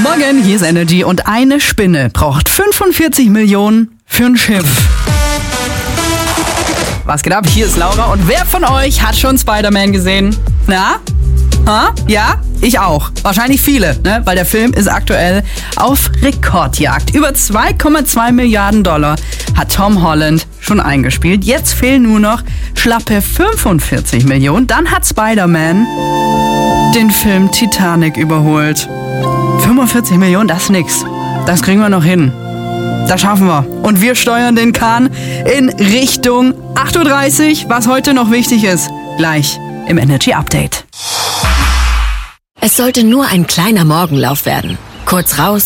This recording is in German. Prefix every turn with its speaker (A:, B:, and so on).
A: Morgen, hier ist Energy und eine Spinne braucht 45 Millionen für ein Schiff. Was geht ab? Hier ist Laura und wer von euch hat schon Spider-Man gesehen? Na? Ja? Ich auch. Wahrscheinlich viele, ne? Weil der Film ist aktuell auf Rekordjagd. Über 2,2 Milliarden Dollar hat Tom Holland schon eingespielt. Jetzt fehlen nur noch schlappe 45 Millionen. Dann hat Spider-Man den Film Titanic überholt. 45 Millionen, das ist nix. Das kriegen wir noch hin. Das schaffen wir. Und wir steuern den Kahn in Richtung 8.30 Uhr, was heute noch wichtig ist. Gleich im Energy Update.
B: Es sollte nur ein kleiner Morgenlauf werden. Kurz raus,